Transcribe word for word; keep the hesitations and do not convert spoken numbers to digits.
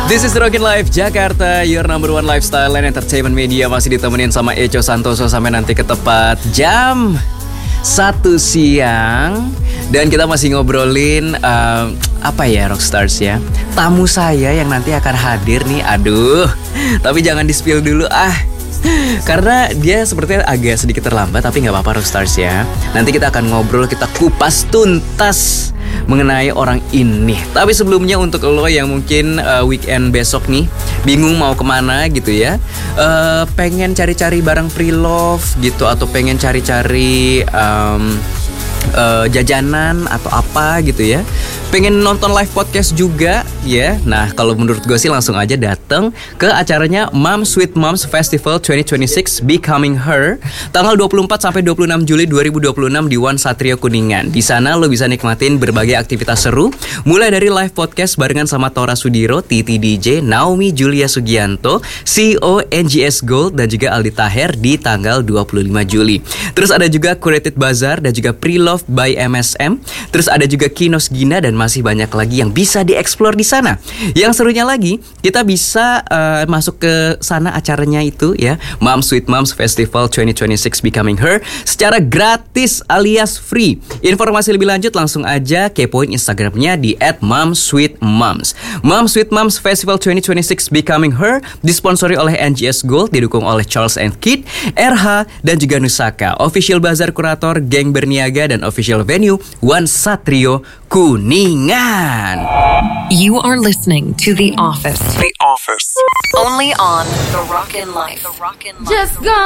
This is Rockin' Life Jakarta, your number one lifestyle and entertainment media. Masih ditemenin sama Echo Santoso sampai nanti ke tepat jam satu siang. Dan kita masih ngobrolin uh, apa ya Rockstars ya, tamu saya yang nanti akan hadir nih. Aduh, tapi jangan di-spill dulu ah, karena dia sepertinya agak sedikit terlambat. Tapi gak apa-apa Rockstars ya, nanti kita akan ngobrol, kita kupas tuntas mengenai orang ini. Tapi sebelumnya untuk lo yang mungkin uh, weekend besok nih bingung mau kemana gitu ya, uh, pengen cari-cari barang pre-love gitu, atau pengen cari-cari um, uh, jajanan atau apa gitu ya, pengen nonton live podcast juga ya. Nah kalau menurut gue sih langsung aja datang ke acaranya Moms with Moms Festival twenty twenty-six Becoming Her, tanggal dua puluh empat sampai dua puluh enam Juli dua ribu dua puluh enam di One Satrio Kuningan. Di sana lo bisa nikmatin berbagai aktivitas seru, mulai dari live podcast barengan sama Tora Sudiro, Titi D J, Naomi Julia Sugianto, C E O N G S Gold, dan juga Aldi Taher di tanggal dua puluh lima Juli. Terus ada juga Curated Bazaar dan juga Pre-Love by M S M. Terus ada juga Kinos Gina dan masih banyak lagi yang bisa dieksplor di sana. Yang serunya lagi, kita bisa uh, masuk ke sana acaranya itu ya, Moms with Moms Festival twenty twenty-six Becoming Her, secara gratis alias free. Informasi lebih lanjut langsung aja kepoin Instagramnya di at momswithmoms. Moms with Moms Festival twenty twenty-six Becoming Her disponsori oleh N G S Gold, didukung oleh Charles and Kit, R H, dan juga Nusaka. Official Bazar Kurator Geng Berniaga dan official venue One Satrio Kuningan. You are listening to The Office. The Office. Only on The Rockin' Life. The Rockin' Life. Just go.